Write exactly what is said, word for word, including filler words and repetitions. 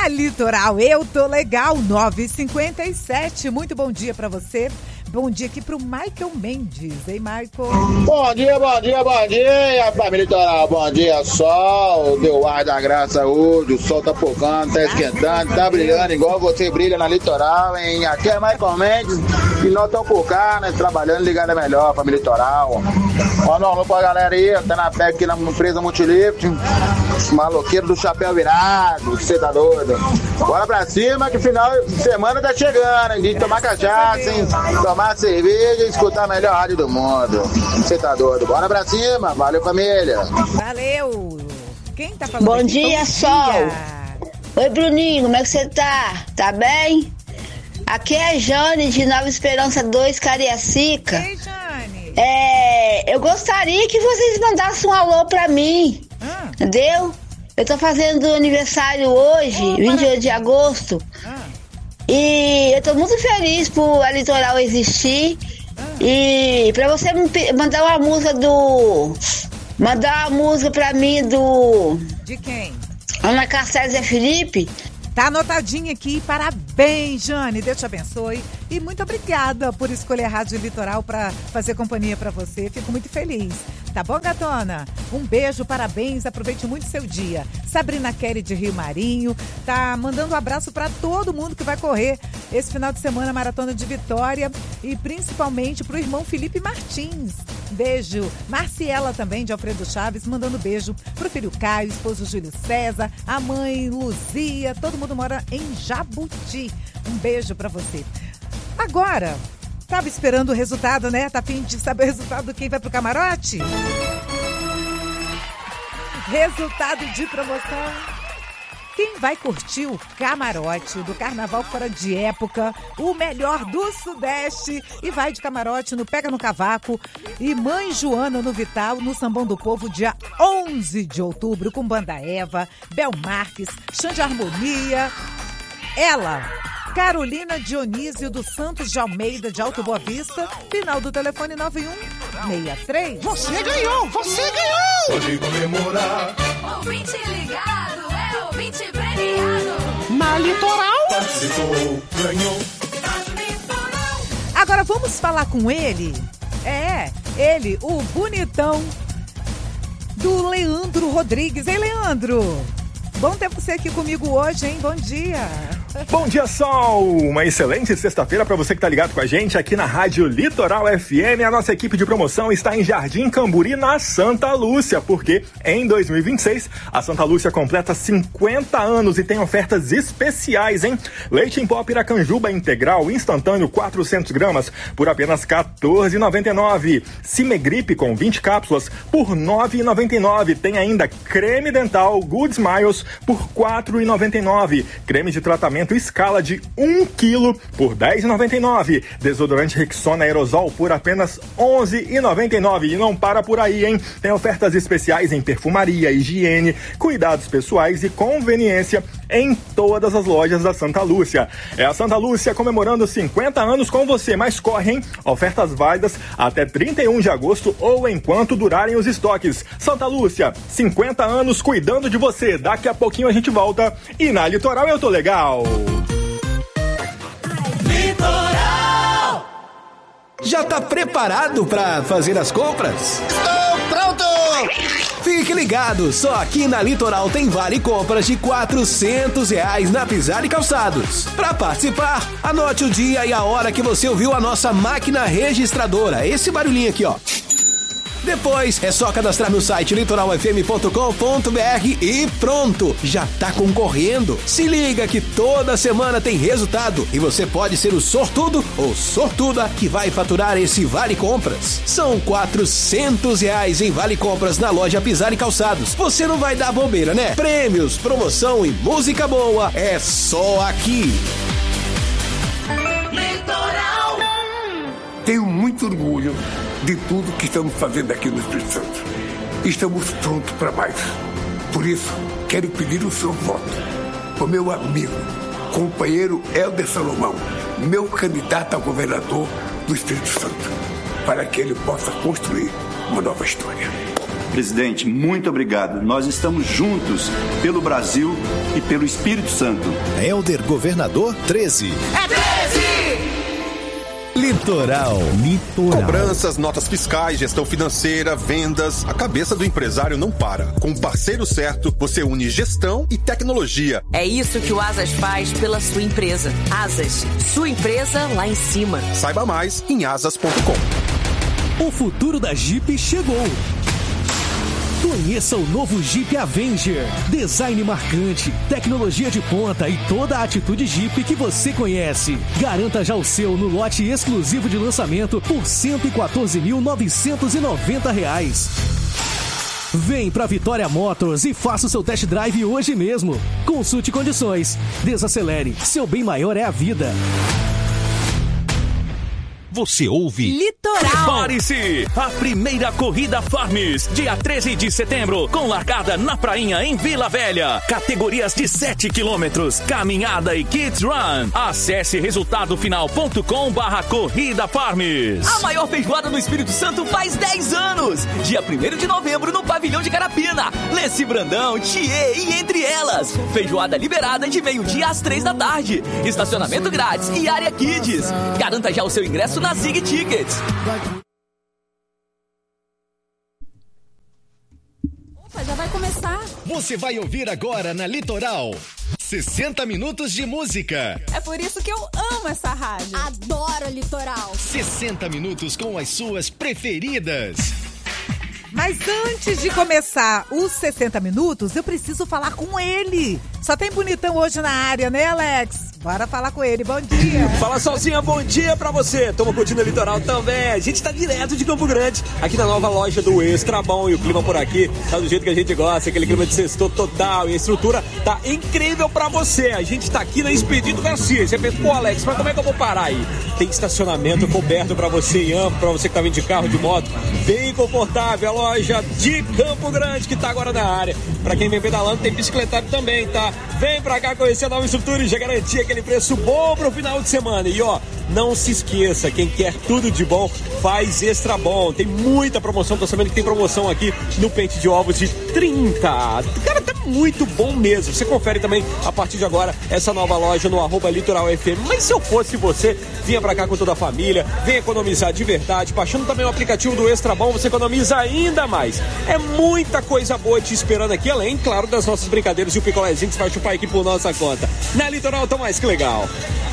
Na Litoral, eu tô legal, nove e cinquenta e sete. Muito bom dia pra você. Bom dia aqui pro Michael Mendes, hein, Michael? Bom dia, bom dia, bom dia, família Litoral. Bom dia, sol, deu ar da graça hoje, o sol tá focando, tá esquentando, tá brilhando igual você brilha na Litoral, hein? Aqui é Michael Mendes e nós estamos por cá, né, trabalhando ligado melhor, família Litoral. Manda um alô pra galera aí, tá na pé aqui na empresa Multilift, maloqueiro do chapéu virado, você tá doido? Bora pra cima que final de semana tá chegando, hein? De tomar cachaça, hein? Tomar cerveja e escutar a melhor rádio do mundo. Você tá doido? Bora pra cima. Valeu, família. Valeu. Quem tá falando Bom aqui? dia, Bom Sol. dia. Oi, Bruninho, como é que você tá? Tá bem? Aqui é a Jane de Nova Esperança dois, Cariacica. Ei, Jane. É, eu gostaria que vocês mandassem um alô pra mim. Ah. Entendeu? Eu tô fazendo aniversário hoje, Oh, vinte e oito de agosto. Ah. E eu tô muito feliz por a Litoral existir. E pra você me pe- mandar uma música do... Mandar uma música pra mim do... De quem? Ana Castela Zé Felipe. Tá anotadinho aqui. Parabéns, Jane. Deus te abençoe. E muito obrigada por escolher a Rádio Litoral para fazer companhia para você. Fico muito feliz. Tá bom, gatona? Um beijo, parabéns. Aproveite muito seu dia. Sabrina Kelly de Rio Marinho tá mandando um abraço para todo mundo que vai correr esse final de semana, Maratona de Vitória. E principalmente pro irmão Felipe Martins. Beijo. Marciela também, de Alfredo Chaves, mandando beijo pro filho Caio, esposo Júlio César, a mãe Luzia, todo mundo mora em Jabuti. Um beijo pra você. Agora, tava esperando o resultado, né? Tá a fim de saber o resultado de quem vai pro camarote? Resultado de promoção. Quem vai curtir o camarote do Carnaval Fora de Época, o melhor do Sudeste, e vai de camarote no Pega no Cavaco e Mãe Joana no Vital, no Sambão do Povo, dia onze de outubro, com Banda Eva, Bel Marques, Xande Harmonia, ela, Carolina Dionísio dos Santos de Almeida, de Alto Boa Vista, final do telefone nove um seis três. Você ganhou! Você ganhou! Pode comemorar. Ouvinte ligado, é ouvinte premiado. Na Litoral? Participou, ganhou. Agora vamos falar com ele. É, ele, o bonitão do Leandro Rodrigues. Ei, Leandro! Bom ter você aqui comigo hoje, hein? Bom dia! Bom dia, Sol! Uma excelente sexta-feira para você que tá ligado com a gente aqui na Rádio Litoral F M. A nossa equipe de promoção está em Jardim Camburi, na Santa Lúcia, porque em dois mil e vinte e seis a Santa Lúcia completa cinquenta anos e tem ofertas especiais, hein? Leite em pó Piracanjuba integral instantâneo quatrocentos gramas por apenas quatorze reais e noventa e nove centavos. Cimegripe com vinte cápsulas por nove reais e noventa e nove centavos. Tem ainda creme dental Good Smiles por quatro reais e noventa e nove centavos. Creme de tratamento Escala de um quilo por dez reais e noventa e nove centavos. Desodorante Rexona Aerosol por apenas onze reais e noventa e nove centavos. E não para por aí, hein? Tem ofertas especiais em perfumaria, higiene, cuidados pessoais e conveniência em todas as lojas da Santa Lúcia. É a Santa Lúcia comemorando cinquenta anos com você, mas corre, hein? Ofertas válidas até trinta e um de agosto ou enquanto durarem os estoques. Santa Lúcia, cinquenta anos cuidando de você. Daqui a pouquinho a gente volta e na Litoral eu tô legal. Litoral. Já tá preparado pra fazer as compras? Estou pronto! Fique ligado, só aqui na Litoral tem vale compras de quatrocentos reais na Pisar e Calçados. Para participar, anote o dia e a hora que você ouviu a nossa máquina registradora, esse barulhinho aqui, ó. Depois é só cadastrar no site litoral f m ponto com ponto b r e pronto, já tá concorrendo. Se liga que toda semana tem resultado e você pode ser o sortudo ou sortuda que vai faturar esse Vale Compras. São quatrocentos reais em Vale Compras na loja Pisar e Calçados. Você não vai dar bobeira, né? Prêmios, promoção e música boa é só aqui. Litoral. Tenho muito orgulho de tudo que estamos fazendo aqui no Espírito Santo. Estamos prontos para mais. Por isso, quero pedir o seu voto. O meu amigo, companheiro Helder Salomão, meu candidato a governador do Espírito Santo, para que ele possa construir uma nova história. Presidente, muito obrigado. Nós estamos juntos pelo Brasil e pelo Espírito Santo. Helder Governador treze. É treze! Litoral. Litoral. Cobranças, notas fiscais, gestão financeira, vendas. A cabeça do empresário não para. Com o parceiro certo, você une gestão e tecnologia. É isso que o Asas faz pela sua empresa. Asas, sua empresa lá em cima. Saiba mais em asas ponto com. O futuro da Jeep chegou. Conheça o novo Jeep Avenger. Design marcante, tecnologia de ponta e toda a atitude Jeep que você conhece. Garanta já o seu no lote exclusivo de lançamento por cento e quatorze mil novecentos e noventa reais. Vem pra Vitória Motors e faça o seu test drive hoje mesmo. Consulte condições. Desacelere. Seu bem maior é a vida. Você ouve Litoral. Prepare-se! A primeira corrida Farms, dia treze de setembro, com largada na prainha em Vila Velha. Categorias de sete quilômetros, caminhada e kids run. Acesse resultado final ponto com barra corrida Farms. A maior feijoada no Espírito Santo faz dez anos. Dia primeiro de novembro no Pavilhão de Carapina. Leci Brandão, Thier e entre elas. Feijoada liberada de meio-dia às três da tarde. Estacionamento grátis e área kids. Garanta já o seu ingresso na Zig Tickets. Opa, já vai começar. Você vai ouvir agora na Litoral sessenta minutos de música. É por isso que eu amo essa rádio. Adoro a Litoral. sessenta minutos com as suas preferidas. Mas antes de começar os sessenta minutos, eu preciso falar com ele. Só tem bonitão hoje na área, né, Alex? Bora falar com ele, bom dia. Fala, Solzinha, bom dia pra você. Tamo curtindo o Litoral também. A gente tá direto de Campo Grande, aqui na nova loja do Extra Bom. E o clima por aqui tá do jeito que a gente gosta, aquele clima de sextou total. E a estrutura tá incrível pra você. A gente tá aqui na Expedito Garcia. Você pensa, pô, Alex, mas como é que eu vou parar aí? Tem estacionamento coberto pra você e amplo, pra você que tá vindo de carro, de moto. Bem confortável, a loja de Campo Grande, que tá agora na área. Pra quem vem pedalando, tem bicicletário também, tá? Vem pra cá conhecer a nova estrutura e já garantir aquele preço bom pro final de semana. E ó, não se esqueça, quem quer tudo de bom, faz Extra Bom. Tem muita promoção, tô sabendo que tem promoção aqui no pente de ovos de trinta. Cara, tá muito bom mesmo. Você confere também, a partir de agora, essa nova loja no arroba Litoral F M. Mas se eu fosse você, vinha pra cá com toda a família, vem economizar de verdade. Baixando também o aplicativo do Extra Bom, você economiza ainda mais. É muita coisa boa te esperando aqui, além, claro, das nossas brincadeiras e o picolézinho que você vai chupar aqui por nossa conta. Na Litoral tá mais que legal.